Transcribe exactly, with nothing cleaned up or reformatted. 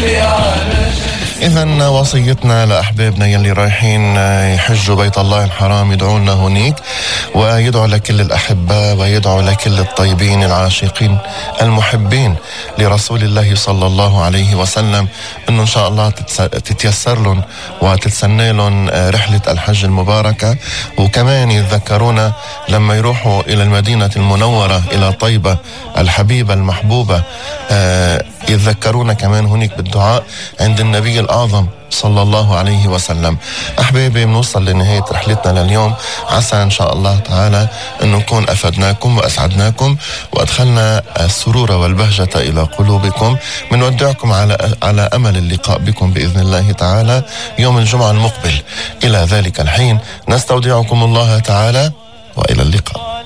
إذن وصيتنا لأحبابنا يلي رايحين يحجوا بيت الله الحرام يدعوا لنا هنيك، ويدعوا لكل الأحباء، ويدعوا لكل الطيبين العاشقين المحبين لرسول الله صلى الله عليه وسلم، إنه إن شاء الله تتيسر لهم وتتسنى لهم رحلة الحج المباركة. وكمان يتذكرونا لما يروحوا إلى المدينة المنورة إلى طيبة الحبيبة المحبوبة، يتذكرونا كمان هناك بالدعاء عند النبي الأعظم صلى الله عليه وسلم. أحبابي، بنوصل لنهاية رحلتنا لليوم. عسى إن شاء الله تعالى أن نكون أفدناكم وأسعدناكم وأدخلنا السرور والبهجة إلى قلوبكم. بنودعكم على على أمل اللقاء بكم بإذن الله تعالى يوم الجمعة المقبل. إلى ذلك الحين نستودعكم الله تعالى وإلى اللقاء.